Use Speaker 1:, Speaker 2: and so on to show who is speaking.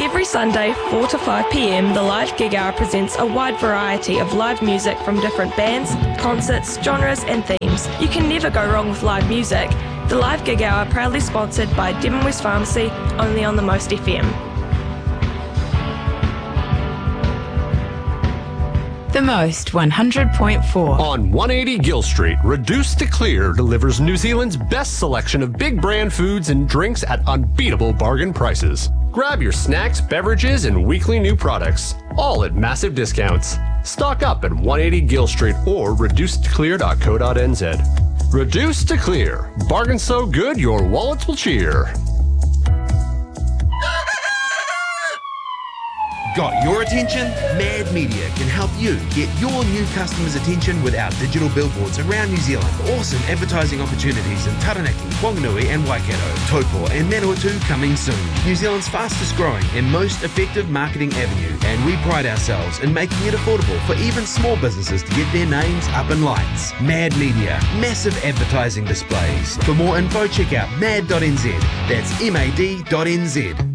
Speaker 1: Every Sunday, 4 to 5 p.m, the Live Gig Hour presents a wide variety of live music from different bands, concerts, genres and themes. You can never go wrong with live music. The Live Gig Hour proudly sponsored by Devon West Pharmacy, only on the Most FM.
Speaker 2: The Most 100.4.
Speaker 3: On 180 Gill Street, Reduce to Clear delivers New Zealand's best selection of big brand foods and drinks at unbeatable bargain prices. Grab your snacks, beverages, and weekly new products, all at massive discounts. Stock up at 180 Gill Street or reducetoclear.co.nz. Reduce to Clear. Bargain so good your wallets will cheer.
Speaker 4: Got your attention? Mad Media can help you get your new customers' attention with our digital billboards around New Zealand. Awesome advertising opportunities in Taranaki, Whanganui and Waikato, Taupo and Manawatu coming soon. New Zealand's fastest growing and most effective marketing avenue, and we pride ourselves in making it affordable for even small businesses to get their names up in lights. Mad Media, massive advertising displays. For more info, check out mad.nz. That's mad.nz.